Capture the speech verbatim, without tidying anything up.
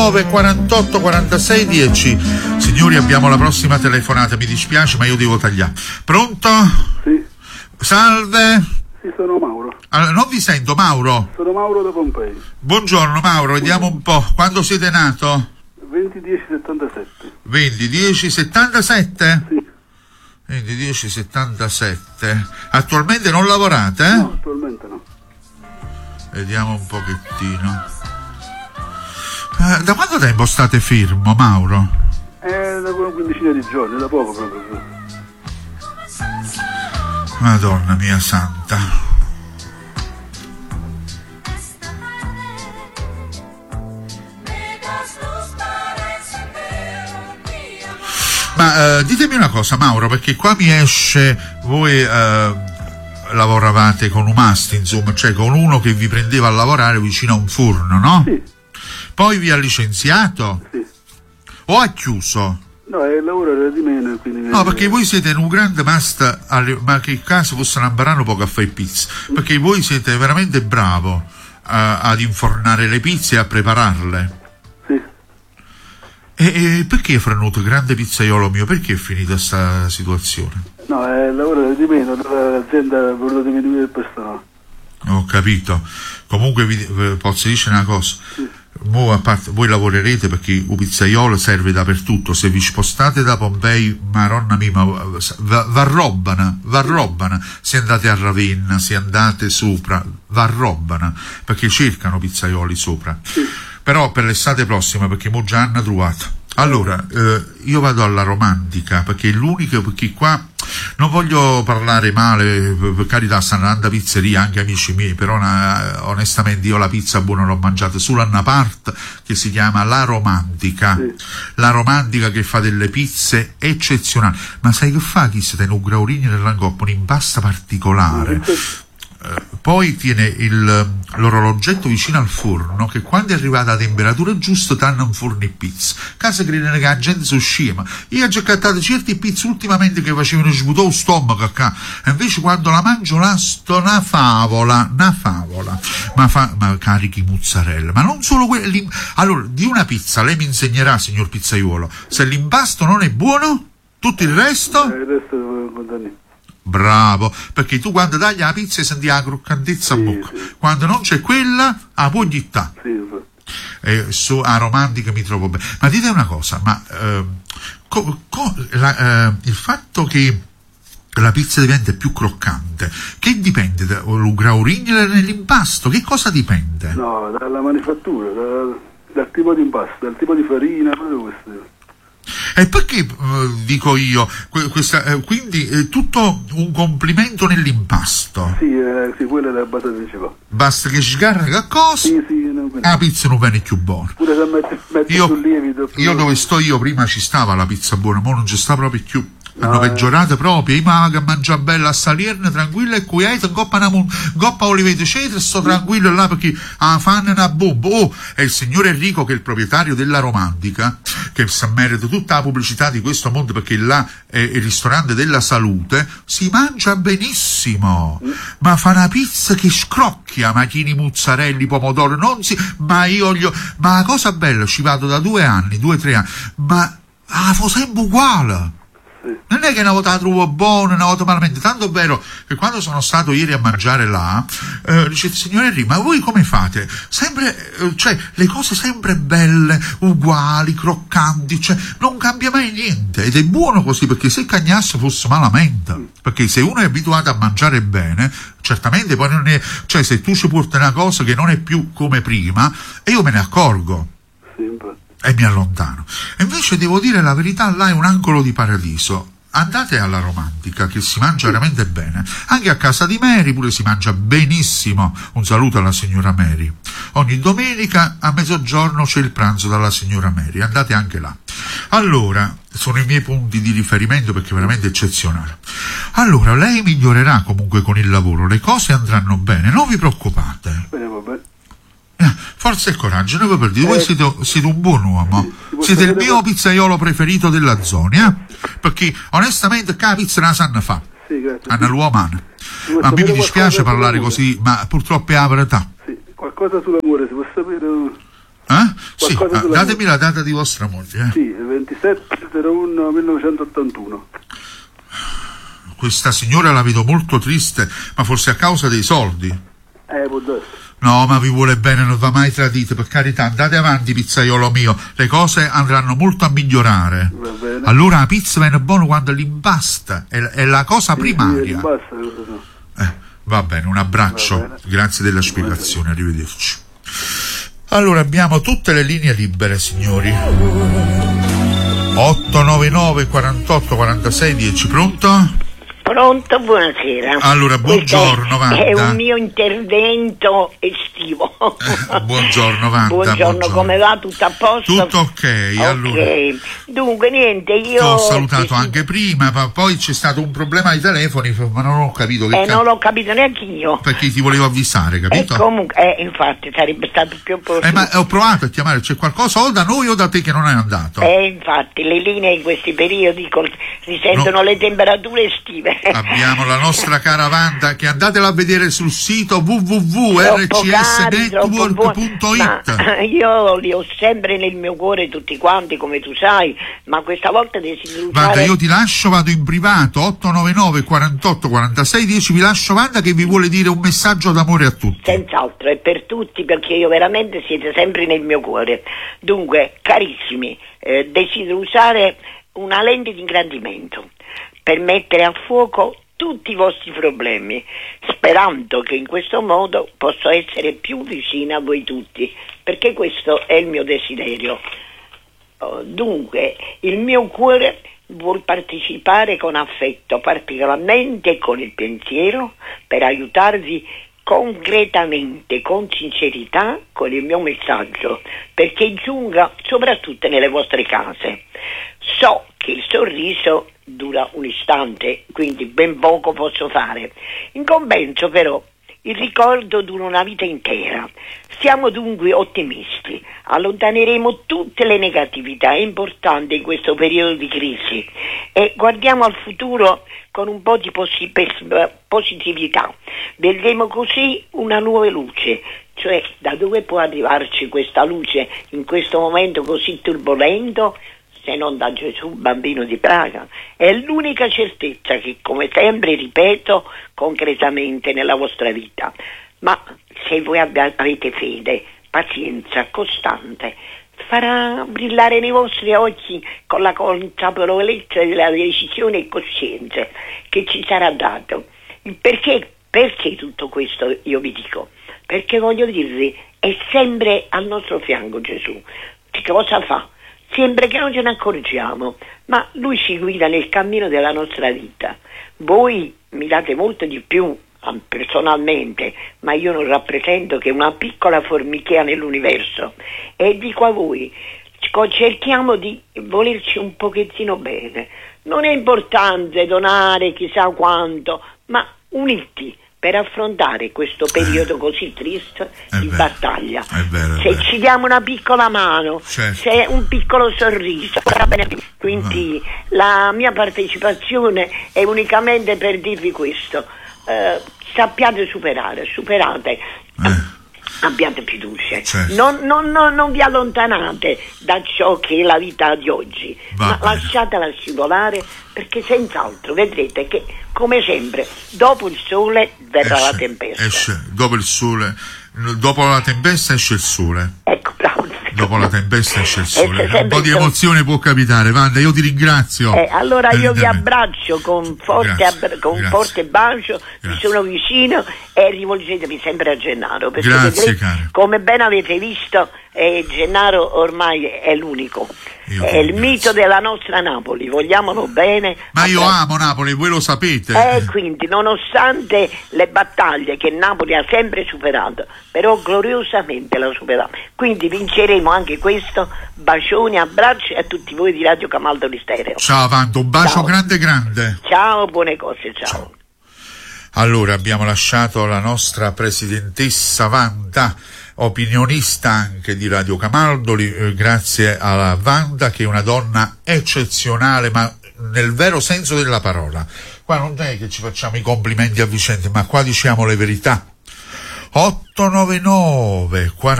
nove quarantotto quarantasei dieci. Signori, abbiamo la prossima telefonata, mi dispiace ma io devo tagliare. Pronto? Sì. Salve. Sì, sono Mauro. Allora, non vi sento, Mauro. Sono Mauro da Pompei. Buongiorno Mauro, vediamo un po'. Quando siete nato? venti dieci settantasette. venti dieci settantasette? Sì. venti dieci settantasette. Attualmente non lavorate, eh? No, attualmente no. Vediamo un pochettino. Eh, da quanto tempo state fermo, Mauro? È da una quindicina di giorni, da poco proprio. Madonna mia santa. Ma eh, ditemi una cosa, Mauro, perché qua mi esce, voi eh, lavoravate con un mast, insomma, cioè con uno che vi prendeva a lavorare vicino a un forno, no? Sì. Poi vi ha licenziato? Sì. O ha chiuso? No, il lavoro era di meno, quindi... No, perché voi siete in un grande mast, alle, ma che caso fosse un ambarano poco a fare pizza, perché voi siete veramente bravo a, ad infornare le pizze e a prepararle. Sì. E, e perché, Franuto, grande pizzaiolo mio, perché è finita questa situazione? No, eh, il lavoro era di meno, l'azienda ha voluto diminuire il personale. Ho capito. Comunque vi, vi posso dire una cosa. Sì. Mo, a parte, voi lavorerete perché il pizzaiolo serve dappertutto. Se vi spostate da Pompei, maronna mia, va, va robana, va robana. Se andate a Ravenna, se andate sopra, va robana, perché cercano pizzaioli sopra. Sì. Però per l'estate prossima, perché mo già hanno trovato. Allora, eh, io vado alla Romantica, perché è l'unico, perché qua non voglio parlare male, per carità, stanno andando a pizzeria anche amici miei, però una, onestamente io la pizza buona l'ho mangiata solo a una parte che si chiama La Romantica. Sì. La Romantica che fa delle pizze eccezionali. Ma sai che fa chi si tiene un graurini nell'angoppo, un'impasta particolare? Uh, poi tiene il, l'orologetto vicino al forno che quando è arrivata a temperatura giusta t'hanno un forno e pizza. Casa credere che la gente si scema. Io ho già cattato certi pizze ultimamente che facevano svuotare lo stomaco acá. E invece quando la mangio là sto una favola, una favola. Ma, fa, ma carichi mozzarella. Ma non solo quello. Allora, di una pizza lei mi insegnerà, signor pizzaiuolo, se l'impasto non è buono, tutto il resto? Eh, il resto devo contare. Bravo, perché tu quando tagli la pizza senti la croccantezza sì, a bocca, sì. Quando non c'è quella, a pugnità. Sì, sì. E su a Romantica mi trovo bene. Ma dite una cosa, ma eh, co, co, la, eh, il fatto che la pizza diventa più croccante, che dipende dal graurigno nell'impasto? Che cosa dipende? No, dalla manifattura, da, dal tipo di impasto, dal tipo di farina, proprio questo. E perché eh, dico io questa, eh, quindi è tutto un complimento nell'impasto? Sì, eh, sì, quella è la base principale. Basta che sgarra che cosa? Sì, sì, non la pizza non viene più buona. Pure se metti, metti io, sul lievito. Io dove sto io prima ci stava la pizza buona, ma non ci sta proprio più. Hanno no, peggiorate eh. proprio. Io ma che mangia bella a salirne tranquilla e quieta, goppa una goppa oliveto eccetera, sto tranquillo là perché ah, fanno una bomba. Oh, è il signor Enrico che è il proprietario della Romantica, che si merita tutta la pubblicità di questo mondo perché là è il ristorante della salute, si mangia benissimo, mm. ma fa una pizza che scrocchia, macchini, mozzarelli, pomodoro, non si, ma io gli ho, ma la cosa bella, ci vado da due anni, due, tre anni, ma ah, fa sempre uguale. Non è che una volta la trovo buona, una volta malamente, tanto è vero che quando sono stato ieri a mangiare là, eh, dice signor Henry, ma voi come fate? Sempre, eh, cioè, le cose sempre belle, uguali, croccanti, cioè, non cambia mai niente, ed è buono così, perché se cagnasse fosse malamente, perché se uno è abituato a mangiare bene, certamente poi non è, cioè, se tu ci porti una cosa che non è più come prima, e io me ne accorgo. Sempre. E mi allontano. E invece devo dire la verità, là è un angolo di paradiso. Andate alla Romantica che si mangia veramente bene. Anche a casa di Mary pure si mangia benissimo. Un saluto alla signora Mary. Ogni domenica a mezzogiorno c'è il pranzo dalla signora Mary. Andate anche là. Allora, sono i miei punti di riferimento perché è veramente eccezionale. Allora, lei migliorerà comunque con il lavoro. Le cose andranno bene, non vi preoccupate. Bene, va bene. Forza e coraggio, noi per dire, voi eh, siete, siete un buon uomo, sì, siete il mio pizzaiolo preferito della zona, eh? Perché onestamente che la pizza la sanno fa, sì, grazie, hanno l'uomo, ma mi dispiace parlare così, ma purtroppo è la verità. Sì, qualcosa sull'amore, si può sapere? Eh? Sì, Qualcosa ah, sulla datemi la data di vostra moglie. Eh. Sì, ventisette zero uno millenovecentottantuno. Questa signora la vedo molto triste, ma forse a causa dei soldi. Eh, può darsi. No, ma vi vuole bene, non va mai tradite, per carità, andate avanti, pizzaiolo mio, le cose andranno molto a migliorare. Va bene. Allora la pizza viene buona quando l'impasta, è, è la cosa Sì, primaria. sì, basta, cosa so. Eh, va bene, un abbraccio, Va bene. grazie della spiegazione, arrivederci. Allora abbiamo tutte le linee libere, signori. otto nove nove quarantotto quarantasei dieci, pronto? Pronto, buonasera. Allora, buongiorno, Questo è, è Wanda. un mio intervento estivo. Eh, buongiorno, Wanda. Buongiorno, buongiorno. come va? Tutto a posto? Tutto ok, allora. Ok. Dunque, niente, io... Ti ho salutato sì, anche prima, ma poi c'è stato un problema ai telefoni, ma non ho capito che Eh, ca- non l'ho capito neanche io. perché ti volevo avvisare, E capito? comunque, eh, infatti, sarebbe stato più opportuno. Eh, ma ho provato a chiamare, c'è qualcosa o da noi o da te che non è andato? Eh, infatti, le linee in questi periodi col- risentono No. le temperature estive. Abbiamo la nostra cara Wanda, che andatela a vedere sul sito w w w punto r c s network punto i t. Ma io li ho sempre nel mio cuore tutti quanti, come tu sai, ma questa volta desidero usare... Wanda, io ti lascio, vado in privato, otto nove nove quarantotto quarantasei dieci, vi lascio Wanda che vi vuole dire un messaggio d'amore a tutti. Senz'altro, è per tutti, perché io veramente siete sempre nel mio cuore. Dunque, carissimi, eh, desidero usare una lente di ingrandimento per mettere a fuoco tutti i vostri problemi, sperando che in questo modo posso essere più vicina a voi tutti, perché questo è il mio desiderio. Oh, dunque, il mio cuore vuol partecipare con affetto, particolarmente con il pensiero, per aiutarvi concretamente, con sincerità, con il mio messaggio, perché giunga soprattutto nelle vostre case. So che il sorriso dura un istante, quindi ben poco posso fare. In compenso però il ricordo dura una vita intera. Siamo dunque ottimisti, allontaneremo tutte le negatività importanti in questo periodo di crisi e guardiamo al futuro con un po' di possi- positività. Vedremo così una nuova luce, cioè da dove può arrivarci questa luce in questo momento così turbolento? Se non da Gesù bambino di Praga. È l'unica certezza che, come sempre ripeto, concretamente nella vostra vita. Ma se voi abbia, avete fede, pazienza costante, farà brillare nei vostri occhi con la consapevolezza della decisione e coscienza che ci sarà dato. Perché? Perché tutto questo io vi dico? Perché voglio dirvi, è sempre al nostro fianco Gesù. Che cosa fa? Sempre che non ce ne accorgiamo, ma Lui ci guida nel cammino della nostra vita. Voi mi date molto di più personalmente, ma io non rappresento che una piccola formichea nell'universo. E dico a voi, cerchiamo di volerci un pochettino bene. Non è importante donare chissà quanto, ma uniti per affrontare questo periodo così triste di vero, battaglia. è vero, è se vero. ci diamo una piccola mano, Certo. se un piccolo sorriso, va bene. Quindi la mia partecipazione è unicamente per dirvi questo. Eh, sappiate superare, superate. Eh. Abbiate fiducia, Certo. non, non, non, non vi allontanate da ciò che è la vita di oggi, Va ma bene. lasciatela scivolare, perché senz'altro vedrete che, come sempre, dopo il sole verrà la Esce, tempesta. esce, dopo il sole, dopo la tempesta esce il sole. Ecco, bravo. Dopo la tempesta esce il sole. Esce Un po' di sempre- emozione può capitare, Wanda, io ti ringrazio. Eh, allora io vi Evidentemente. abbraccio con forte, Grazie, abbra- con grazie. forte bacio, vi Grazie. sono vicino e rivolgetevi sempre a Gennaro, perché Grazie, vedrete, cara. come ben avete visto, eh, Gennaro ormai è l'unico, Io è ti il ringrazio. mito della nostra Napoli, vogliamolo bene. Ma io Abbraccio. amo Napoli, voi lo sapete. E quindi, nonostante le battaglie che Napoli ha sempre superato, però gloriosamente l'ha superato, quindi vinceremo anche questo. Bacioni, abbracci a tutti voi di Radio Camaldoli Stereo. Ciao Wanda, un bacio Ciao. grande grande. Ciao, buone cose, ciao. Ciao. Allora, abbiamo lasciato la nostra presidentessa Wanda, opinionista anche di Radio Camaldoli, eh, grazie alla Wanda, che è una donna eccezionale, ma nel vero senso della parola. Qua non è che ci facciamo i complimenti a vicenda, ma qua diciamo le verità. otto nove nove